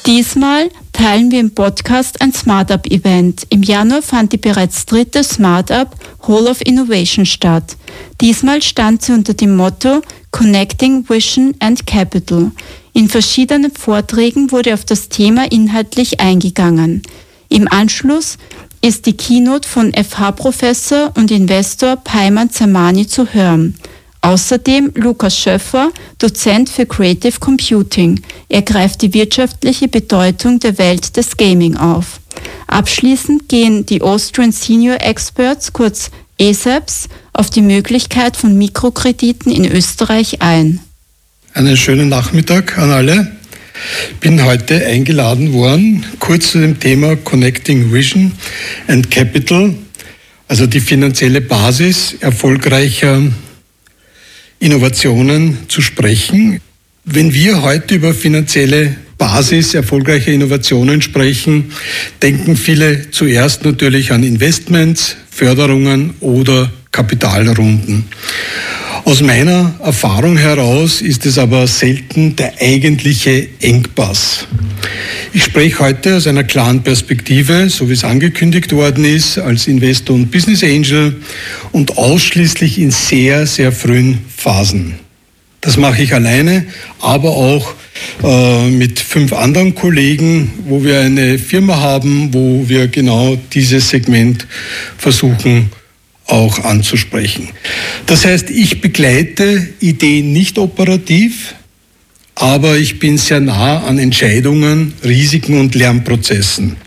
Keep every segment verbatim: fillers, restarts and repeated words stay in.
Diesmal teilen wir im Podcast ein Smartup-Event. Im Januar fand die bereits dritte Smartup Hall of Innovation statt. Diesmal stand sie unter dem Motto Connecting Vision and Capital. In verschiedenen Vorträgen wurde auf das Thema inhaltlich eingegangen. Im Anschluss ist die Keynote von F H-Professor und Investor Peyman Zamani zu hören. Außerdem Lukas Schöffer, Dozent für Creative Computing. Er greift die wirtschaftliche Bedeutung der Welt des Gaming auf. Abschließend gehen die Austrian Senior Experts, kurz A S A Ps, auf die Möglichkeit von Mikrokrediten in Österreich ein. Einen schönen Nachmittag an alle. Ich bin heute eingeladen worden, kurz zu dem Thema Connecting Vision and Capital, also die finanzielle Basis erfolgreicher Innovationen zu sprechen. Wenn wir heute über finanzielle Basis erfolgreicher Innovationen sprechen, denken viele zuerst natürlich an Investments, Förderungen oder Kapitalrunden. Aus meiner Erfahrung heraus ist es aber selten der eigentliche Engpass. Ich spreche heute aus einer klaren Perspektive, so wie es angekündigt worden ist, als Investor und Business Angel und ausschließlich in sehr, sehr frühen Phasen. Das mache ich alleine, aber auch äh, mit fünf anderen Kollegen, wo wir eine Firma haben, wo wir genau dieses Segment versuchen auch anzusprechen. Das heißt, ich begleite Ideen nicht operativ, aber ich bin sehr nah an Entscheidungen, Risiken und Lernprozessen.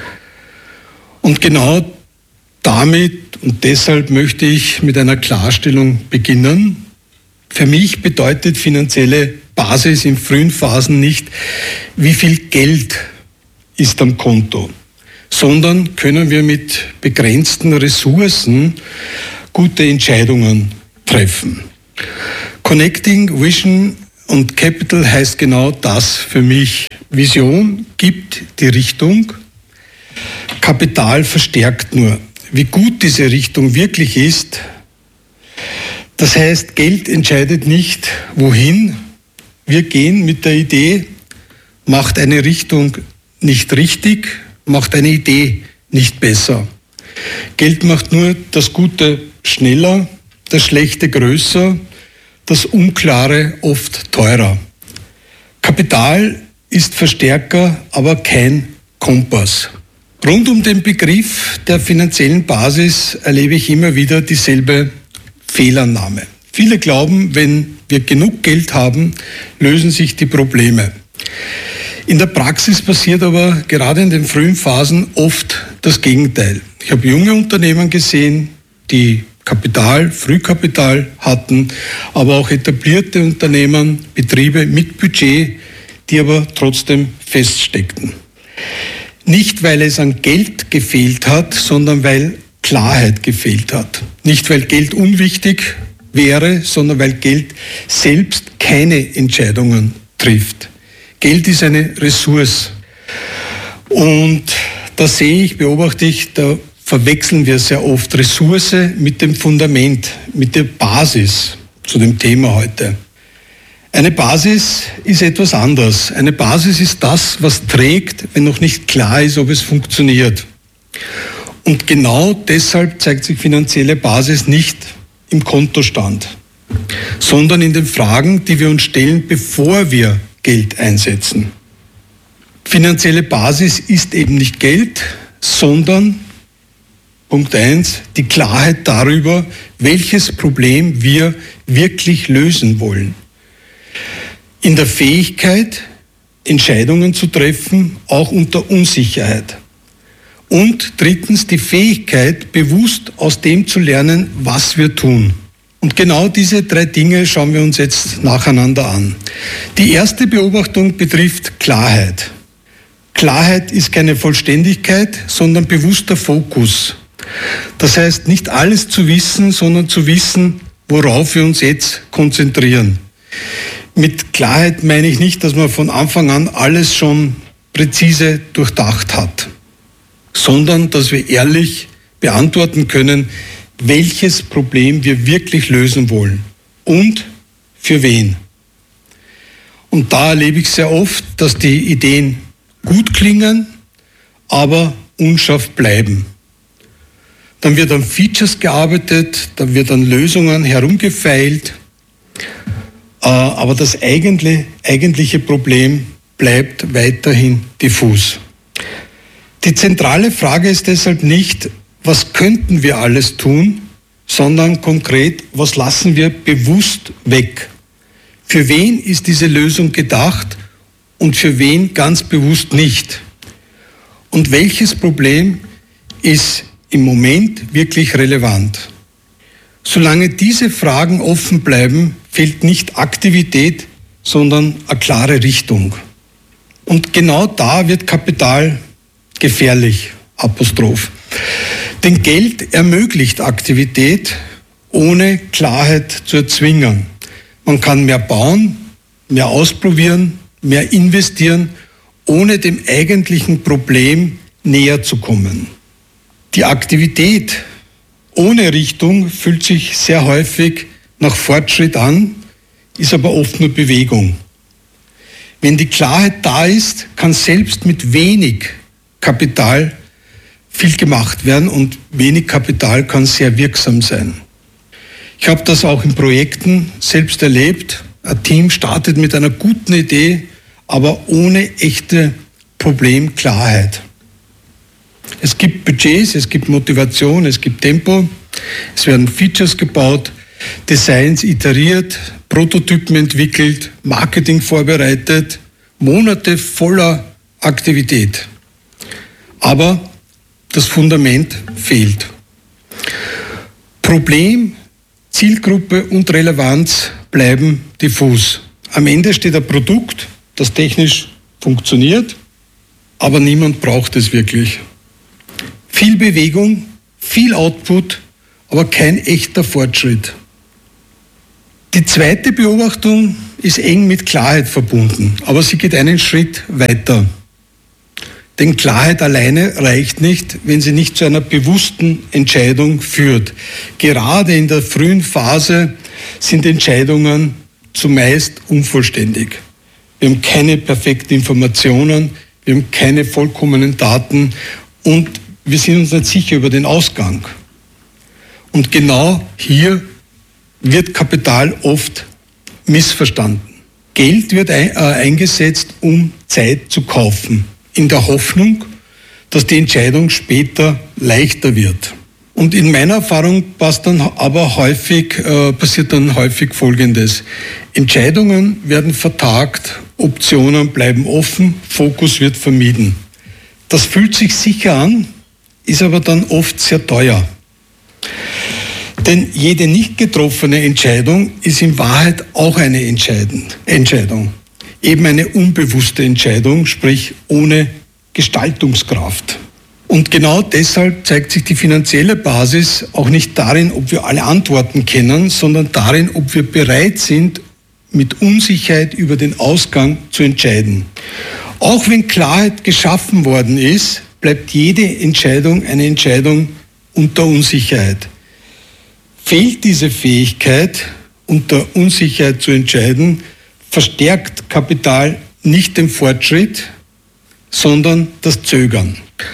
Und genau damit und deshalb möchte ich mit einer Klarstellung beginnen. Für mich bedeutet finanzielle Basis in frühen Phasen nicht, wie viel Geld ist am Konto, sondern können wir mit begrenzten Ressourcen gute Entscheidungen treffen. Connecting Vision und Capital heißt genau das für mich. Vision gibt die Richtung, Kapital verstärkt nur. Wie gut diese Richtung wirklich ist, das heißt, Geld entscheidet nicht, wohin wir gehen mit der Idee, macht eine Richtung nicht richtig, macht eine Idee nicht besser. Geld macht nur das Gute schneller, das Schlechte größer, das Unklare oft teurer. Kapital ist Verstärker, aber kein Kompass. Rund um den Begriff der finanziellen Basis erlebe ich immer wieder dieselbe Fehlannahme. Viele glauben, wenn wir genug Geld haben, lösen sich die Probleme. In der Praxis passiert aber gerade in den frühen Phasen oft das Gegenteil. Ich habe junge Unternehmen gesehen, die Kapital, Frühkapital hatten, aber auch etablierte Unternehmen, Betriebe mit Budget, die aber trotzdem feststeckten. Nicht, weil es an Geld gefehlt hat, sondern weil Klarheit gefehlt hat. Nicht, weil Geld unwichtig wäre, sondern weil Geld selbst keine Entscheidungen trifft. Geld ist eine Ressource. Und da sehe ich, beobachte ich, da verwechseln wir sehr oft Ressource mit dem Fundament, mit der Basis zu dem Thema heute. Eine Basis ist etwas anderes. Eine Basis ist das, was trägt, wenn noch nicht klar ist, ob es funktioniert. Und genau deshalb zeigt sich finanzielle Basis nicht im Kontostand, sondern in den Fragen, die wir uns stellen, bevor wir Geld einsetzen. Finanzielle Basis ist eben nicht Geld, sondern, Punkt eins, die Klarheit darüber, welches Problem wir wirklich lösen wollen. In der Fähigkeit, Entscheidungen zu treffen, auch unter Unsicherheit. Und drittens die Fähigkeit, bewusst aus dem zu lernen, was wir tun. Und genau diese drei Dinge schauen wir uns jetzt nacheinander an. Die erste Beobachtung betrifft Klarheit. Klarheit ist keine Vollständigkeit, sondern bewusster Fokus. Das heißt, nicht alles zu wissen, sondern zu wissen, worauf wir uns jetzt konzentrieren. Mit Klarheit meine ich nicht, dass man von Anfang an alles schon präzise durchdacht hat, sondern dass wir ehrlich beantworten können, welches Problem wir wirklich lösen wollen und für wen. Und da erlebe ich sehr oft, dass die Ideen gut klingen, aber unscharf bleiben. Dann wird an Features gearbeitet, dann wird an Lösungen herumgefeilt, aber das eigentliche, eigentliche Problem bleibt weiterhin diffus. Die zentrale Frage ist deshalb nicht, was könnten wir alles tun, sondern konkret, was lassen wir bewusst weg? Für wen ist diese Lösung gedacht und für wen ganz bewusst nicht? Und welches Problem ist im Moment wirklich relevant? Solange diese Fragen offen bleiben, fehlt nicht Aktivität, sondern eine klare Richtung. Und genau da wird Kapital gefährlich, Apostroph. Denn Geld ermöglicht Aktivität, ohne Klarheit zu erzwingen. Man kann mehr bauen, mehr ausprobieren, mehr investieren, ohne dem eigentlichen Problem näher zu kommen. Die Aktivität ohne Richtung fühlt sich sehr häufig nach Fortschritt an, ist aber oft nur Bewegung. Wenn die Klarheit da ist, kann selbst mit wenig Kapital viel gemacht werden und wenig Kapital kann sehr wirksam sein. Ich habe das auch in Projekten selbst erlebt. Ein Team startet mit einer guten Idee, aber ohne echte Problemklarheit. Es gibt Budgets, es gibt Motivation, es gibt Tempo, es werden Features gebaut, Designs iteriert, Prototypen entwickelt, Marketing vorbereitet, Monate voller Aktivität. Aber das Fundament fehlt. Problem, Zielgruppe und Relevanz bleiben diffus. Am Ende steht ein Produkt, das technisch funktioniert, aber niemand braucht es wirklich. Viel Bewegung, viel Output, aber kein echter Fortschritt. Die zweite Beobachtung ist eng mit Klarheit verbunden, aber sie geht einen Schritt weiter. Denn Klarheit alleine reicht nicht, wenn sie nicht zu einer bewussten Entscheidung führt. Gerade in der frühen Phase sind Entscheidungen zumeist unvollständig. Wir haben keine perfekten Informationen, wir haben keine vollkommenen Daten und wir sind uns nicht sicher über den Ausgang. Und genau hier wird Kapital oft missverstanden. Geld wird ein, äh, eingesetzt, um Zeit zu kaufen, in der Hoffnung, dass die Entscheidung später leichter wird. Und in meiner Erfahrung passt dann aber häufig, äh, passiert dann häufig Folgendes. Entscheidungen werden vertagt, Optionen bleiben offen, Fokus wird vermieden. Das fühlt sich sicher an, ist aber dann oft sehr teuer. Denn jede nicht getroffene Entscheidung ist in Wahrheit auch eine Entscheidung. Eben eine unbewusste Entscheidung, sprich ohne Gestaltungskraft. Und genau deshalb zeigt sich die finanzielle Basis auch nicht darin, ob wir alle Antworten kennen, sondern darin, ob wir bereit sind, mit Unsicherheit über den Ausgang zu entscheiden. Auch wenn Klarheit geschaffen worden ist, bleibt jede Entscheidung eine Entscheidung unter Unsicherheit. Fehlt diese Fähigkeit, unter Unsicherheit zu entscheiden, verstärkt Kapital nicht den Fortschritt, sondern das Zögern.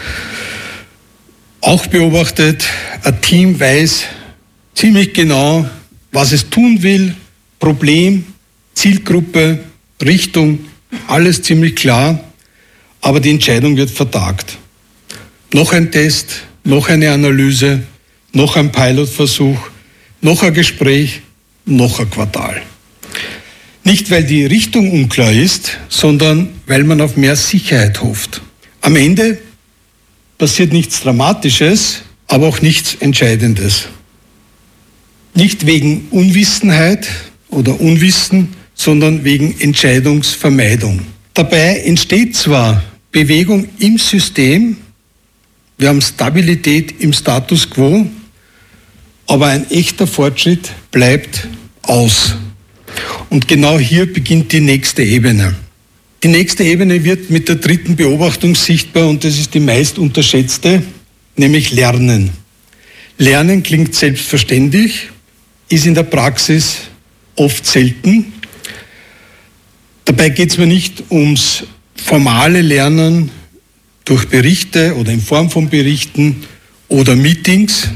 Auch beobachtet, ein Team weiß ziemlich genau, was es tun will, Problem, Zielgruppe, Richtung, alles ziemlich klar, aber die Entscheidung wird vertagt. Noch ein Test, noch eine Analyse, noch ein Pilotversuch, noch ein Gespräch, noch ein Quartal. Nicht, weil die Richtung unklar ist, sondern weil man auf mehr Sicherheit hofft. Am Ende passiert nichts Dramatisches, aber auch nichts Entscheidendes. Nicht wegen Unwissenheit oder Unwissen, sondern wegen Entscheidungsvermeidung. Dabei entsteht zwar Bewegung im System, wir haben Stabilität im Status quo, aber ein echter Fortschritt bleibt aus. Und genau hier beginnt die nächste Ebene. Die nächste Ebene wird mit der dritten Beobachtung sichtbar und das ist die meist unterschätzte, nämlich Lernen. Lernen klingt selbstverständlich, ist in der Praxis oft selten. Dabei geht es mir nicht ums formale Lernen durch Berichte oder in Form von Berichten oder Meetings.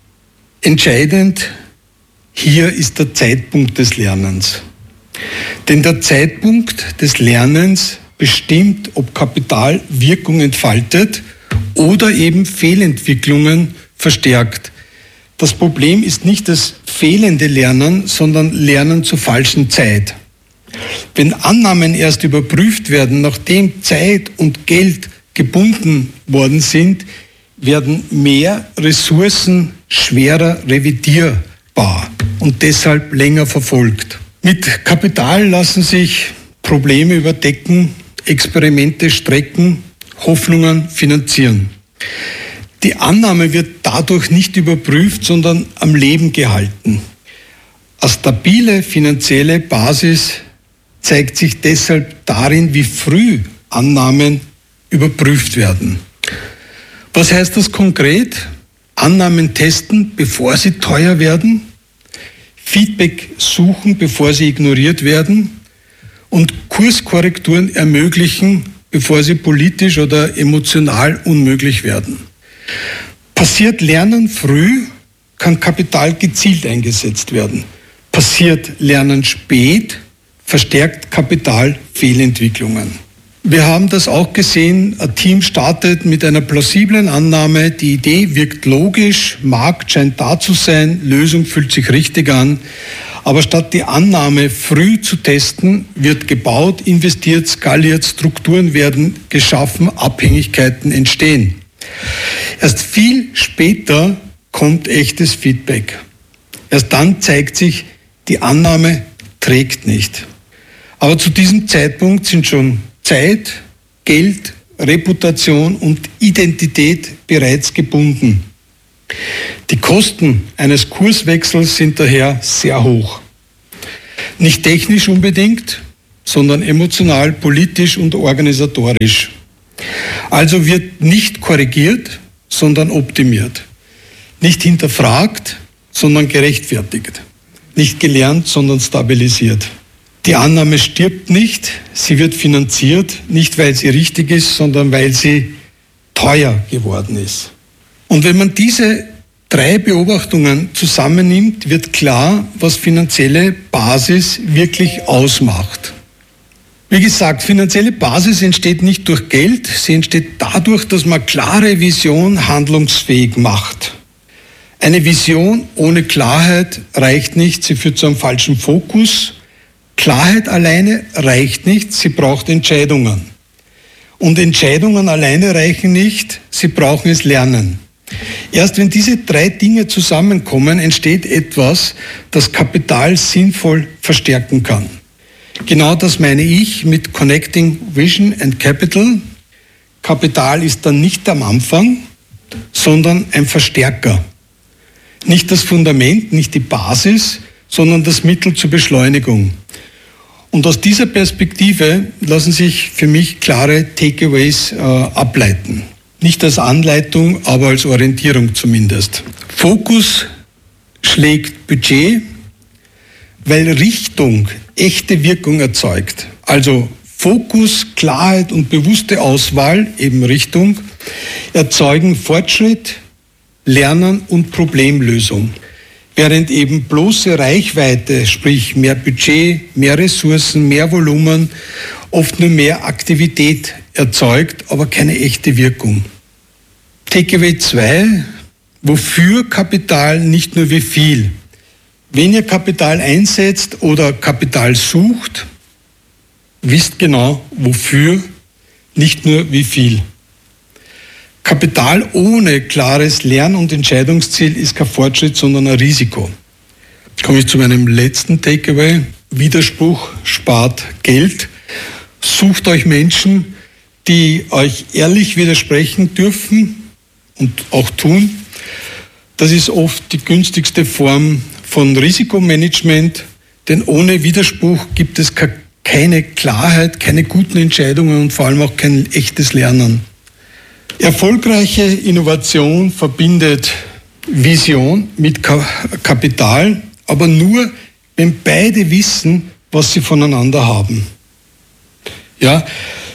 Entscheidend hier ist der Zeitpunkt des Lernens. Denn der Zeitpunkt des Lernens bestimmt, ob Kapital Wirkung entfaltet oder eben Fehlentwicklungen verstärkt. Das Problem ist nicht das fehlende Lernen, sondern Lernen zur falschen Zeit. Wenn Annahmen erst überprüft werden, nachdem Zeit und Geld gebunden worden sind, werden mehr Ressourcen schwerer revidierbar und deshalb länger verfolgt. Mit Kapital lassen sich Probleme überdecken, Experimente strecken, Hoffnungen finanzieren. Die Annahme wird dadurch nicht überprüft, sondern am Leben gehalten. Eine stabile finanzielle Basis zeigt sich deshalb darin, wie früh Annahmen überprüft werden. Was heißt das konkret? Annahmen testen, bevor sie teuer werden, Feedback suchen, bevor sie ignoriert werden und Kurskorrekturen ermöglichen, bevor sie politisch oder emotional unmöglich werden. Passiert Lernen früh, kann Kapital gezielt eingesetzt werden. Passiert Lernen spät, verstärkt Kapital Fehlentwicklungen. Wir haben das auch gesehen, ein Team startet mit einer plausiblen Annahme, die Idee wirkt logisch, Markt scheint da zu sein, Lösung fühlt sich richtig an. Aber statt die Annahme früh zu testen, wird gebaut, investiert, skaliert, Strukturen werden geschaffen, Abhängigkeiten entstehen. Erst viel später kommt echtes Feedback. Erst dann zeigt sich, die Annahme trägt nicht. Aber zu diesem Zeitpunkt sind schon Zeit, Geld, Reputation und Identität bereits gebunden. Die Kosten eines Kurswechsels sind daher sehr hoch. Nicht technisch unbedingt, sondern emotional, politisch und organisatorisch. Also wird nicht korrigiert, sondern optimiert. Nicht hinterfragt, sondern gerechtfertigt. Nicht gelernt, sondern stabilisiert. Die Annahme stirbt nicht, sie wird finanziert, nicht weil sie richtig ist, sondern weil sie teuer geworden ist. Und wenn man diese drei Beobachtungen zusammennimmt, wird klar, was finanzielle Basis wirklich ausmacht. Wie gesagt, finanzielle Basis entsteht nicht durch Geld, sie entsteht dadurch, dass man klare Vision handlungsfähig macht. Eine Vision ohne Klarheit reicht nicht, sie führt zu einem falschen Fokus. Klarheit alleine reicht nicht, sie braucht Entscheidungen. Und Entscheidungen alleine reichen nicht, sie brauchen es Lernen. Erst wenn diese drei Dinge zusammenkommen, entsteht etwas, das Kapital sinnvoll verstärken kann. Genau das meine ich mit Connecting Vision and Capital. Kapital ist dann nicht am Anfang, sondern ein Verstärker. Nicht das Fundament, nicht die Basis, sondern das Mittel zur Beschleunigung. Und aus dieser Perspektive lassen sich für mich klare Takeaways äh, ableiten. Nicht als Anleitung, aber als Orientierung zumindest. Fokus schlägt Budget, weil Richtung echte Wirkung erzeugt. Also Fokus, Klarheit und bewusste Auswahl, eben Richtung, erzeugen Fortschritt, Lernen und Problemlösung. Während eben bloße Reichweite, sprich mehr Budget, mehr Ressourcen, mehr Volumen, oft nur mehr Aktivität erzeugt, aber keine echte Wirkung. Takeaway zwei, wofür Kapital, nicht nur wie viel. Wenn ihr Kapital einsetzt oder Kapital sucht, wisst genau, wofür, nicht nur wie viel. Kapital ohne klares Lern- und Entscheidungsziel ist kein Fortschritt, sondern ein Risiko. Jetzt komme ich zu meinem letzten Takeaway. Widerspruch spart Geld. Sucht euch Menschen, die euch ehrlich widersprechen dürfen und auch tun. Das ist oft die günstigste Form von Risikomanagement, denn ohne Widerspruch gibt es keine Klarheit, keine guten Entscheidungen und vor allem auch kein echtes Lernen. Erfolgreiche Innovation verbindet Vision mit Kapital, aber nur, wenn beide wissen, was sie voneinander haben. Ja,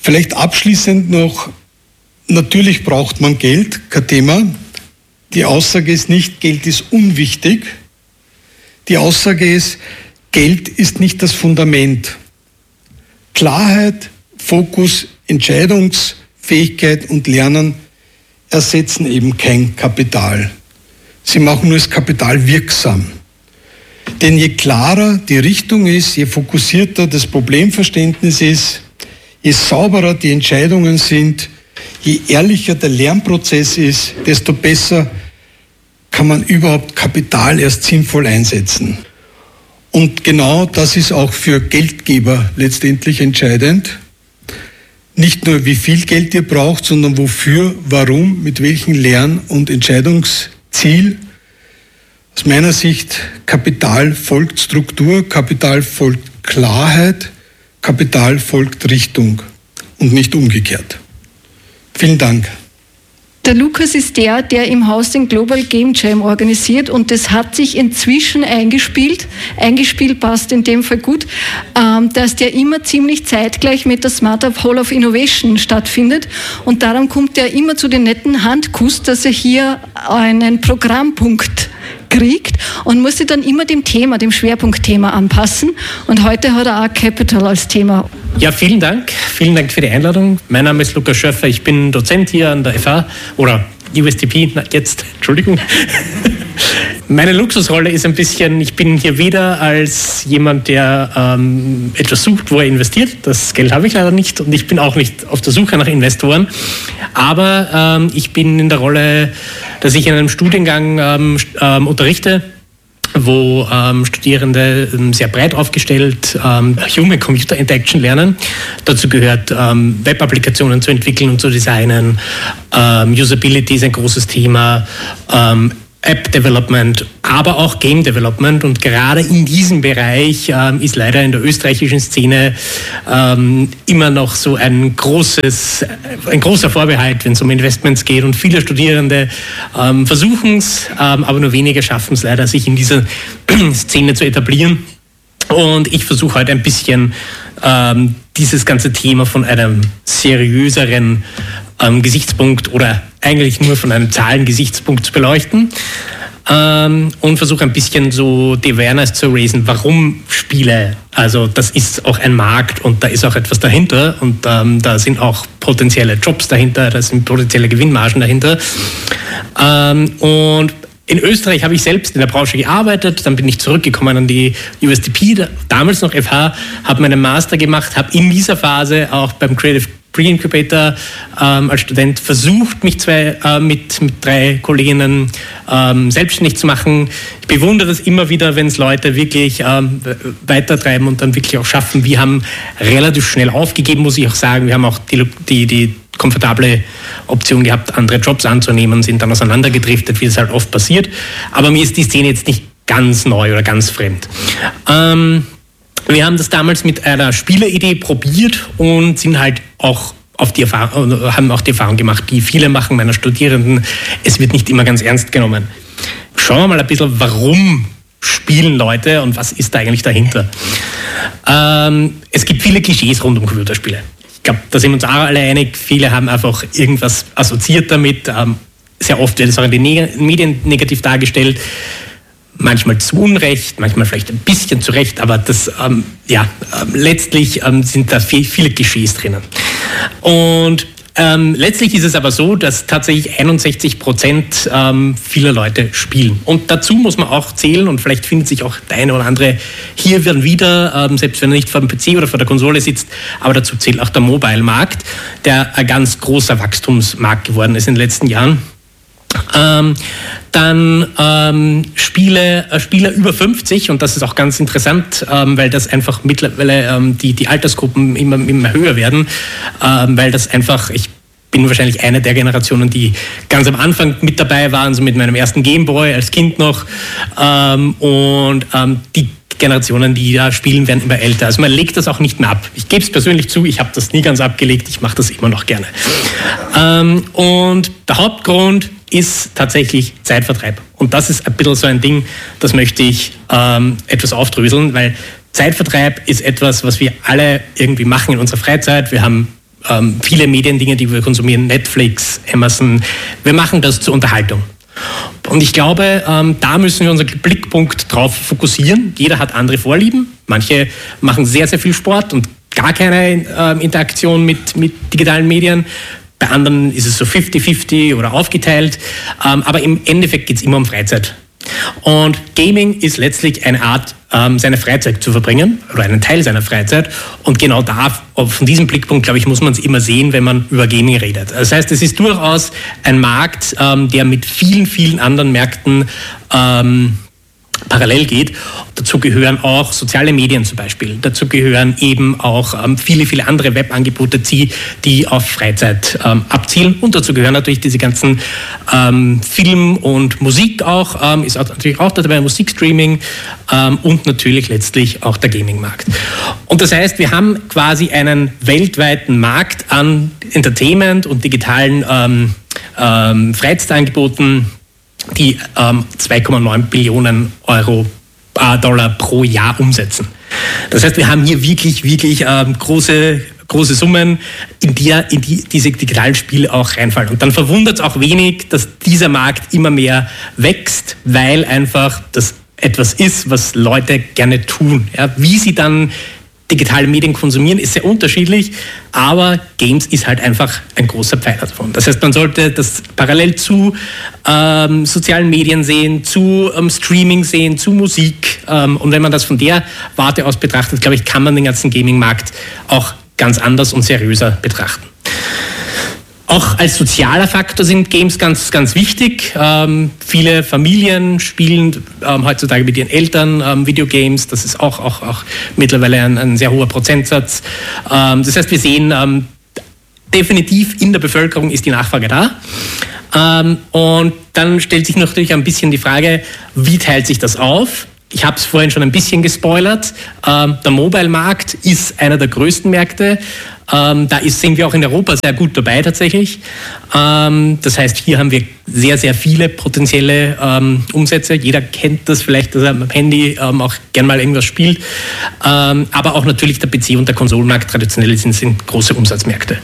Vielleicht abschließend noch, natürlich braucht man Geld, kein Thema. Die Aussage ist nicht, Geld ist unwichtig. Die Aussage ist, Geld ist nicht das Fundament. Klarheit, Fokus, Entscheidungsfähigkeit und Lernen ersetzen eben kein Kapital. Sie machen nur das Kapital wirksam. Denn je klarer die Richtung ist, je fokussierter das Problemverständnis ist, je sauberer die Entscheidungen sind, je ehrlicher der Lernprozess ist, desto besser kann man überhaupt Kapital erst sinnvoll einsetzen. Und genau das ist auch für Geldgeber letztendlich entscheidend. Nicht nur, wie viel Geld ihr braucht, sondern wofür, warum, mit welchem Lern- und Entscheidungsziel. Aus meiner Sicht, Kapital folgt Struktur, Kapital folgt Klarheit, Kapital folgt Richtung und nicht umgekehrt. Vielen Dank. Der Lukas ist der, der im Haus den Global Game Jam organisiert und das hat sich inzwischen eingespielt. Eingespielt passt in dem Fall gut, dass der immer ziemlich zeitgleich mit der Smartup Hall of Innovation stattfindet und darum kommt er immer zu den netten Handkuss, dass er hier einen Programmpunkt kriegt und muss sich dann immer dem Thema, dem Schwerpunktthema anpassen. Und heute hat er auch Capital als Thema. Ja, vielen Dank. Vielen Dank für die Einladung. Mein Name ist Lukas Schöffer. Ich bin Dozent hier an der F A oder U S T P, na, jetzt, Entschuldigung. Meine Luxusrolle ist ein bisschen, ich bin hier weder als jemand, der ähm, etwas sucht, wo er investiert. Das Geld habe ich leider nicht und ich bin auch nicht auf der Suche nach Investoren. Aber ähm, ich bin in der Rolle, dass ich in einem Studiengang ähm, ähm, unterrichte, wo ähm, Studierende ähm, sehr breit aufgestellt ähm, Human Computer Interaction lernen. Dazu gehört ähm, Web-Applikationen zu entwickeln und zu designen. Ähm, Usability ist ein großes Thema. Ähm, App-Development, aber auch Game-Development. Und gerade in diesem Bereich ähm, ist leider in der österreichischen Szene ähm, immer noch so ein großes, ein großer Vorbehalt, wenn es um Investments geht. Und viele Studierende ähm, versuchen es, ähm, aber nur wenige schaffen es leider, sich in dieser Szene zu etablieren. Und ich versuche heute ein bisschen ähm, dieses ganze Thema von einem seriöseren ähm, Gesichtspunkt oder eigentlich nur von einem Zahlengesichtspunkt zu beleuchten ähm, und versuche ein bisschen so die Awareness zu raisen, warum Spiele, also das ist auch ein Markt und da ist auch etwas dahinter und ähm, da sind auch potenzielle Jobs dahinter, da sind potenzielle Gewinnmargen dahinter ähm, und in Österreich habe ich selbst in der Branche gearbeitet, dann bin ich zurückgekommen an die U S T P, damals noch F H, habe meinen Master gemacht, habe in dieser Phase auch beim Creative Pre-Incubator ähm, als Student versucht, mich zwei, äh, mit, mit drei Kolleginnen ähm, selbstständig zu machen. Ich bewundere das immer wieder, wenn es Leute wirklich ähm, weitertreiben und dann wirklich auch schaffen. Wir haben relativ schnell aufgegeben, muss ich auch sagen. Wir haben auch die, die, die komfortable Option gehabt, andere Jobs anzunehmen, sind dann auseinandergedriftet, wie das halt oft passiert. Aber mir ist die Szene jetzt nicht ganz neu oder ganz fremd. Ähm, Wir haben das damals mit einer Spieleridee probiert und sind halt auch auf die Erfahrung, haben auch die Erfahrung gemacht, die viele machen meiner Studierenden. Es wird nicht immer ganz ernst genommen. Schauen wir mal ein bisschen, warum spielen Leute und was ist da eigentlich dahinter? Ähm, es gibt viele Klischees rund um Computerspiele. Ich glaube, da sind wir uns auch alle einig. Viele haben einfach irgendwas assoziiert damit. Ähm, sehr oft wird es auch in den Neg- Medien negativ dargestellt. Manchmal zu Unrecht, manchmal vielleicht ein bisschen zu Recht, aber das, ähm, ja, äh, letztlich ähm, sind da viel, viele Klischees drinnen. Und ähm, letztlich ist es aber so, dass tatsächlich einundsechzig Prozent ähm, vieler Leute spielen. Und dazu muss man auch zählen, und vielleicht findet sich auch der eine oder andere hier wieder, ähm, selbst wenn er nicht vor dem P C oder vor der Konsole sitzt, aber dazu zählt auch der Mobile-Markt, der ein ganz großer Wachstumsmarkt geworden ist in den letzten Jahren. Ähm, dann ähm, Spiele, äh, Spieler über fünfzig, und das ist auch ganz interessant, ähm, weil das einfach mittlerweile ähm, die, die Altersgruppen immer, immer höher werden, ähm, weil das einfach, ich bin wahrscheinlich eine der Generationen, die ganz am Anfang mit dabei waren, so mit meinem ersten Gameboy als Kind noch, ähm, und ähm, die Generationen, die da spielen, werden immer älter. Also man legt das auch nicht mehr ab. Ich gebe es persönlich zu, ich habe das nie ganz abgelegt, ich mache das immer noch gerne. Ähm, und der Hauptgrund ist tatsächlich Zeitvertreib. Und das ist ein bisschen so ein Ding, das möchte ich ähm, etwas aufdröseln, weil Zeitvertreib ist etwas, was wir alle irgendwie machen in unserer Freizeit. Wir haben ähm, viele Mediendinge, die wir konsumieren, Netflix, Amazon, wir machen das zur Unterhaltung. Und ich glaube, ähm, da müssen wir unseren Blickpunkt drauf fokussieren. Jeder hat andere Vorlieben. Manche machen sehr, sehr viel Sport und gar keine äh, Interaktion mit, mit digitalen Medien. Bei anderen ist es so fünfzig fünfzig oder aufgeteilt. Ähm, aber im Endeffekt geht es immer um Freizeit. Und Gaming ist letztlich eine Art, ähm, seine Freizeit zu verbringen oder einen Teil seiner Freizeit. Und genau da, von diesem Blickpunkt, glaube ich, muss man es immer sehen, wenn man über Gaming redet. Das heißt, es ist durchaus ein Markt, ähm, der mit vielen, vielen anderen Märkten ähm, parallel geht. Dazu gehören auch soziale Medien zum Beispiel. Dazu gehören eben auch ähm, viele, viele andere Webangebote, die, die auf Freizeit ähm, abzielen. Und dazu gehören natürlich diese ganzen ähm, Film und Musik auch, ähm, ist auch, natürlich auch dabei Musikstreaming ähm, und natürlich letztlich auch der Gaming-Markt. Und das heißt, wir haben quasi einen weltweiten Markt an Entertainment und digitalen ähm, ähm, Freizeitangeboten, die ähm, zwei Komma neun Billionen Euro, äh, Dollar pro Jahr umsetzen. Das heißt, wir haben hier wirklich, wirklich ähm, große, große Summen, in, der, in die diese digitalen Spiele auch reinfallen. Und dann verwundert es auch wenig, dass dieser Markt immer mehr wächst, weil einfach das etwas ist, was Leute gerne tun. Ja, wie sie dann digitale Medien konsumieren, ist sehr unterschiedlich, aber Games ist halt einfach ein großer Pfeiler davon. Das heißt, man sollte das parallel zu ähm, sozialen Medien sehen, zu ähm, Streaming sehen, zu Musik. Ähm, und wenn man das von der Warte aus betrachtet, glaube ich, kann man den ganzen Gaming-Markt auch ganz anders und seriöser betrachten. Auch als sozialer Faktor sind Games ganz, ganz wichtig. Ähm, viele Familien spielen ähm, heutzutage mit ihren Eltern ähm, Videogames. Das ist auch, auch, auch mittlerweile ein, ein sehr hoher Prozentsatz. Ähm, das heißt, wir sehen ähm, definitiv in der Bevölkerung ist die Nachfrage da. Ähm, und dann stellt sich natürlich ein bisschen die Frage, wie teilt sich das auf? Ich habe es vorhin schon ein bisschen gespoilert. Ähm, der Mobile-Markt ist einer der größten Märkte. Ähm, da ist, sind wir auch in Europa sehr gut dabei tatsächlich. Ähm, das heißt, hier haben wir sehr, sehr viele potenzielle ähm, Umsätze. Jeder kennt das vielleicht, dass er am Handy ähm, auch gern mal irgendwas spielt. Ähm, aber auch natürlich der P C- und der Konsolenmarkt traditionell sind, sind große Umsatzmärkte.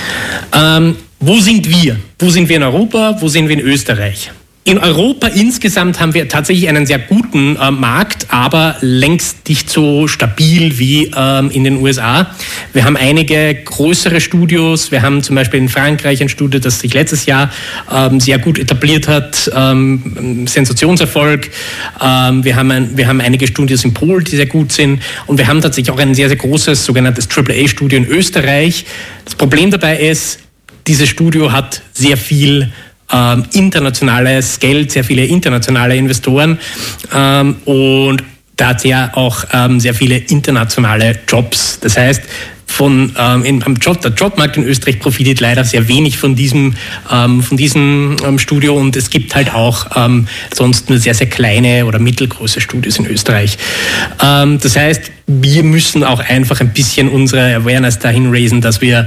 Ähm, wo sind wir? Wo sind wir in Europa? Wo sind wir in Österreich? In Europa insgesamt haben wir tatsächlich einen sehr guten äh, Markt, aber längst nicht so stabil wie ähm, in den U S A. Wir haben einige größere Studios. Wir haben zum Beispiel in Frankreich ein Studio, das sich letztes Jahr ähm, sehr gut etabliert hat. Ähm, Sensationserfolg. Ähm, wir, haben ein, wir haben einige Studios in Polen, die sehr gut sind. Und wir haben tatsächlich auch ein sehr, sehr großes sogenanntes Triple A Studio in Österreich. Das Problem dabei ist, dieses Studio hat sehr viel Ähm, internationales Geld, sehr viele internationale Investoren ähm, und da hat er auch ähm, sehr viele internationale Jobs. Das heißt, von, ähm, in, am Job, der Jobmarkt in Österreich profitiert leider sehr wenig von diesem, ähm, von diesem ähm, Studio und es gibt halt auch ähm, sonst nur sehr, sehr kleine oder mittelgroße Studios in Österreich. Ähm, das heißt, wir müssen auch einfach ein bisschen unsere Awareness dahin raisen, dass wir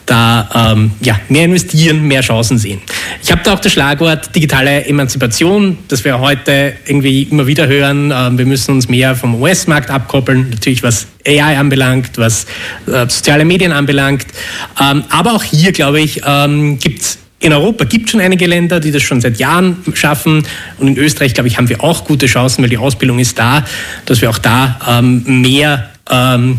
da ähm, ja, mehr investieren, mehr Chancen sehen. Ich habe da auch das Schlagwort digitale Emanzipation, das wir heute irgendwie immer wieder hören. Ähm, wir müssen uns mehr vom U S-Markt abkoppeln, natürlich was A I anbelangt, was äh, soziale Medien anbelangt. Ähm, aber auch hier, glaube ich, ähm, gibt es in Europa gibt es schon einige Länder, die das schon seit Jahren schaffen. Und in Österreich, glaube ich, haben wir auch gute Chancen, weil die Ausbildung ist da, dass wir auch da ähm, mehr ähm,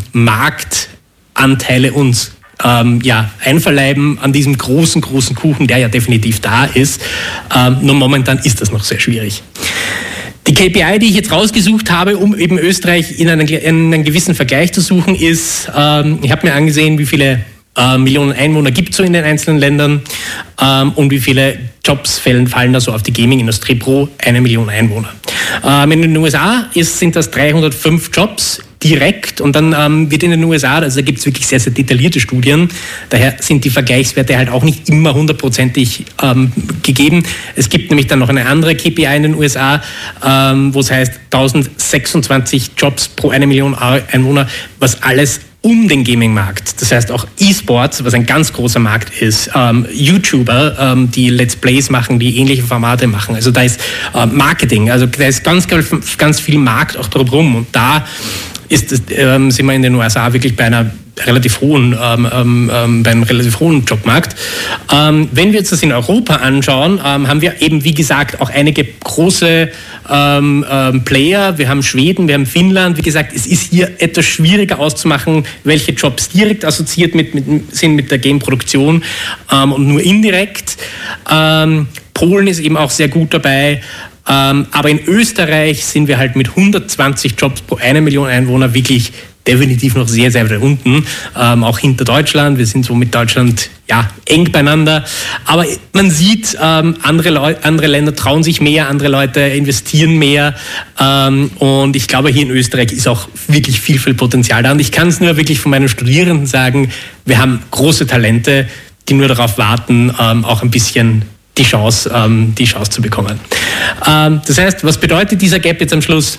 Marktanteile uns ähm, ja, einverleiben an diesem großen, großen Kuchen, der ja definitiv da ist. Ähm, nur momentan ist das noch sehr schwierig. Die K P I, die ich jetzt rausgesucht habe, um eben Österreich in einen, in einen gewissen Vergleich zu suchen, ist, ähm, ich habe mir angesehen, wie viele Äh, Millionen Einwohner gibt es so in den einzelnen Ländern ähm, und wie viele Jobs fallen, fallen da so auf die Gaming-Industrie pro eine Million Einwohner. Ähm, in den U S A ist, sind das dreihundertfünf Jobs direkt und dann ähm, wird in den U S A, also da gibt es wirklich sehr, sehr detaillierte Studien, daher sind die Vergleichswerte halt auch nicht immer hundertprozentig ähm, gegeben. Es gibt nämlich dann noch eine andere K P I in den U S A, ähm, wo es heißt tausendsechsundzwanzig Jobs pro eine Million Einwohner, was alles um den Gaming-Markt. Das heißt auch E-Sports, was ein ganz großer Markt ist, ähm, YouTuber, ähm, die Let's Plays machen, die ähnliche Formate machen. Also da ist äh, Marketing, also da ist ganz, ganz viel Markt auch drumherum. Und da ist es, ähm, sind wir in den U S A wirklich bei einer relativ hohen, ähm, ähm, beim relativ hohen Jobmarkt. Ähm, wenn wir uns das in Europa anschauen, ähm, haben wir eben, wie gesagt, auch einige große ähm, ähm, Player. Wir haben Schweden, wir haben Finnland. Wie gesagt, es ist hier etwas schwieriger auszumachen, welche Jobs direkt assoziiert mit, mit, sind mit der Gameproduktion ähm, und nur indirekt. Ähm, Polen ist eben auch sehr gut dabei. Ähm, aber in Österreich sind wir halt mit hundertzwanzig Jobs pro eine Million Einwohner wirklich definitiv noch sehr, sehr weit unten, ähm, auch hinter Deutschland. Wir sind so mit Deutschland ja eng beieinander. Aber man sieht, ähm, andere, Leu- andere Länder trauen sich mehr, andere Leute investieren mehr. Ähm, und ich glaube, hier in Österreich ist auch wirklich viel, viel Potenzial da. Und ich kann es nur wirklich von meinen Studierenden sagen, wir haben große Talente, die nur darauf warten, ähm, auch ein bisschen die Chance, ähm, die Chance zu bekommen. Ähm, das heißt, was bedeutet dieser Gap jetzt am Schluss?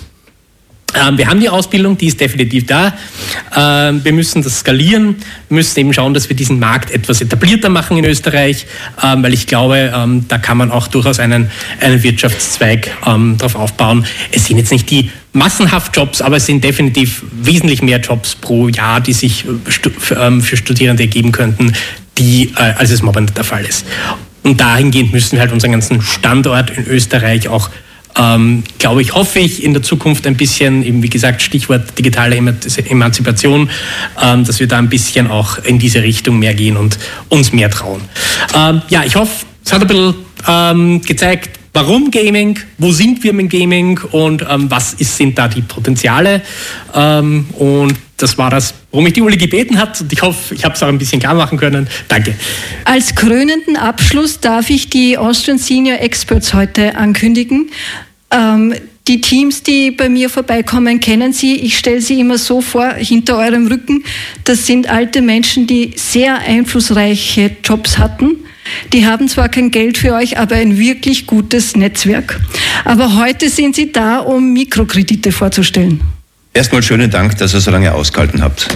Ähm, wir haben die Ausbildung, die ist definitiv da. Ähm, wir müssen das skalieren, wir müssen eben schauen, dass wir diesen Markt etwas etablierter machen in Österreich, ähm, weil ich glaube, ähm, da kann man auch durchaus einen, einen Wirtschaftszweig ähm, drauf aufbauen. Es sind jetzt nicht die massenhaft Jobs, aber es sind definitiv wesentlich mehr Jobs pro Jahr, die sich stu- für, ähm, für Studierende ergeben könnten, die, äh, als es momentan der Fall ist. Und dahingehend müssen wir halt unseren ganzen Standort in Österreich auch, ähm, glaube ich, hoffe ich, in der Zukunft ein bisschen, eben wie gesagt, Stichwort digitale Emanzipation, ähm, dass wir da ein bisschen auch in diese Richtung mehr gehen und uns mehr trauen. Ähm, ja, ich hoffe, es hat ein bisschen ähm, gezeigt, warum Gaming, wo sind wir mit Gaming und ähm, was ist, sind da die Potenziale. Ähm, und das war das, worum mich die Uli gebeten hat. Und ich hoffe, ich habe es auch ein bisschen klar machen können. Danke. Als krönenden Abschluss darf ich die Austrian Senior Experts heute ankündigen. Ähm, die Teams, die bei mir vorbeikommen, kennen Sie. Ich stelle sie immer so vor, hinter eurem Rücken. Das sind alte Menschen, die sehr einflussreiche Jobs hatten. Die haben zwar kein Geld für euch, aber ein wirklich gutes Netzwerk. Aber heute sind sie da, um Mikrokredite vorzustellen. Erstmal schönen Dank, dass ihr so lange ausgehalten habt.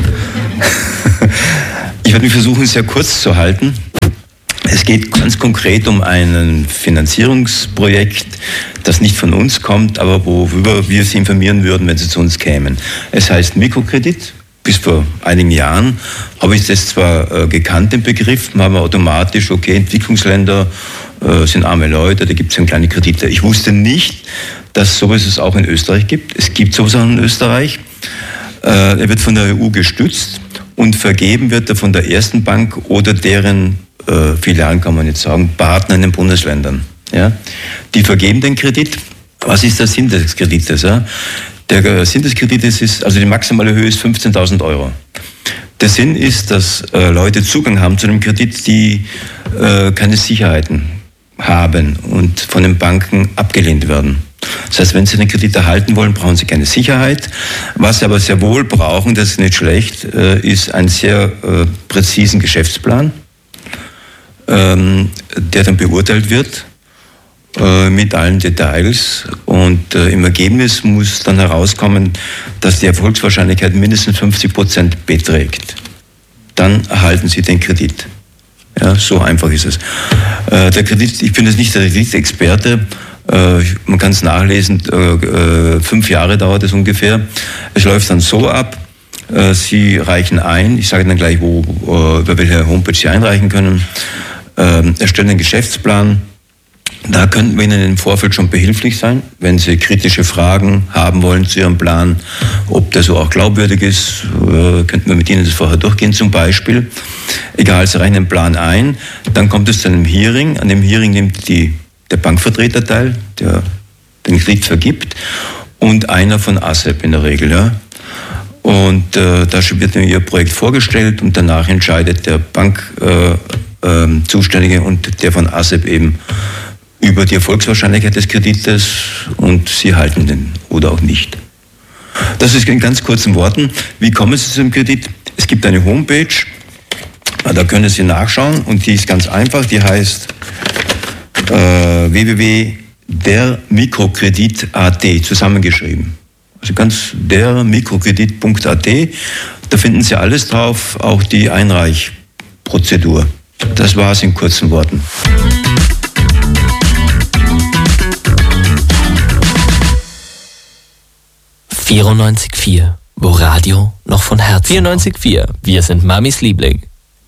Ich werde mich versuchen, sehr kurz zu halten. Es geht ganz konkret um ein Finanzierungsprojekt, das nicht von uns kommt, aber worüber wir Sie informieren würden, wenn Sie zu uns kämen. Es heißt Mikrokredit. Bis vor einigen Jahren habe ich das zwar äh, gekannt, den Begriff, man haben automatisch, okay, Entwicklungsländer äh, sind arme Leute, da gibt es dann kleine Kredite. Ich wusste nicht, dass sowas es auch in Österreich gibt. Es gibt sowas auch in Österreich. Äh, er wird von der E U gestützt und vergeben wird er von der ersten Bank oder deren äh, Filialen, kann man jetzt sagen, Partner in den Bundesländern. Ja? Die vergeben den Kredit. Was ist der Sinn des Kredites? Ja? Der Sinn des Kredites ist, also die maximale Höhe ist fünfzehntausend Euro. Der Sinn ist, dass äh, Leute Zugang haben zu dem Kredit, die äh, keine Sicherheiten haben und von den Banken abgelehnt werden. Das heißt, wenn Sie den Kredit erhalten wollen, brauchen Sie keine Sicherheit. Was Sie aber sehr wohl brauchen, das ist nicht schlecht, äh, ist einen sehr äh, präzisen Geschäftsplan, ähm, der dann beurteilt wird mit allen Details und äh, im Ergebnis muss dann herauskommen, dass die Erfolgswahrscheinlichkeit mindestens fünfzig Prozent beträgt. Dann erhalten Sie den Kredit. Ja, so einfach ist es. Äh, der Kredit, ich bin jetzt nicht der Kreditexperte, äh, man kann es nachlesen, äh, fünf Jahre dauert es ungefähr. Es läuft dann so ab, äh, Sie reichen ein, ich sage dann gleich, wo, äh, über welche Homepage Sie einreichen können, äh, erstellen einen Geschäftsplan. Da könnten wir Ihnen im Vorfeld schon behilflich sein, wenn Sie kritische Fragen haben wollen zu Ihrem Plan, ob der so auch glaubwürdig ist, äh, könnten wir mit Ihnen das vorher durchgehen zum Beispiel. Egal, Sie reichen den Plan ein, dann kommt es zu einem Hearing. An dem Hearing nimmt die, der Bankvertreter teil, der den Kredit vergibt, und einer von A S E P in der Regel. Ja. Und äh, da wird Ihr Projekt vorgestellt und danach entscheidet der Bankzuständige äh, äh, und der von A S E P eben über die Erfolgswahrscheinlichkeit des Kredites und Sie halten den oder auch nicht. Das ist in ganz kurzen Worten. Wie kommen Sie zu dem Kredit? Es gibt eine Homepage, da können Sie nachschauen und die ist ganz einfach, die heißt äh, w w w punkt der mikrokredit punkt a t, zusammengeschrieben. Also ganz der mikrokredit punkt a t, da finden Sie alles drauf, auch die Einreichprozedur. Das war es in kurzen Worten. vierundneunzig Komma vier wo Radio noch von Herzen vierundneunzig Komma vier, wir sind Mamis Liebling.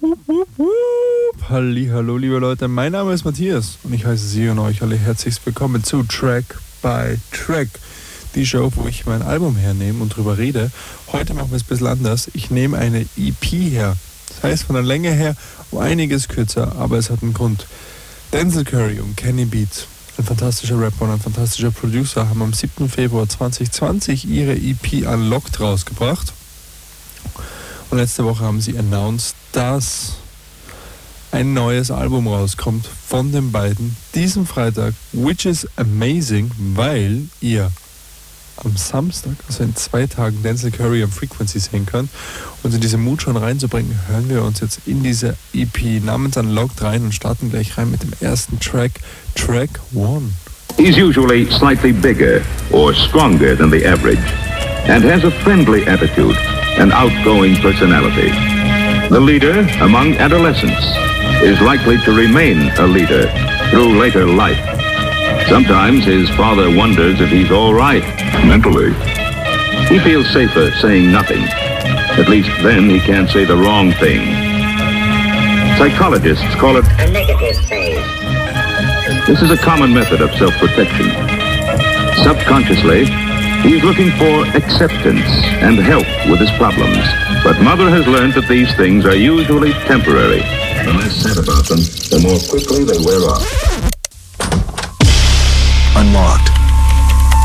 Hallo, liebe Leute, mein Name ist Matthias und ich heiße Sie und euch alle herzlich willkommen zu Track by Track. Die Show, wo ich mein Album hernehme und drüber rede. Heute machen wir es ein bisschen anders. Ich nehme eine E P her. Das heißt von der Länge her um einiges kürzer, aber es hat einen Grund. Denzel Curry und Kenny Beats, ein fantastischer Rapper und ein fantastischer Producer, haben am siebten Februar zwanzig zwanzig ihre E P Unlocked rausgebracht. Und letzte Woche haben sie announced, dass ein neues Album rauskommt von den beiden diesen Freitag, which is amazing, weil ihr am Samstag, also in zwei Tagen, Denzel Curry am Frequency sehen könnt. Und in diese Mut schon reinzubringen, hören wir uns jetzt in diese E P namens Unlocked rein und starten gleich rein mit dem ersten Track, Track One. He's usually slightly bigger or stronger than the average and has a friendly attitude and outgoing personality. The leader among adolescents is likely to remain a leader through later life. Sometimes his father wonders if he's all right mentally. He feels safer saying nothing. At least then he can't say the wrong thing. Psychologists call it a negative phase. This is a common method of self-protection. Subconsciously, he's looking for acceptance and help with his problems. But mother has learned that these things are usually temporary. The less said about them, the more quickly they wear off. Unlocked.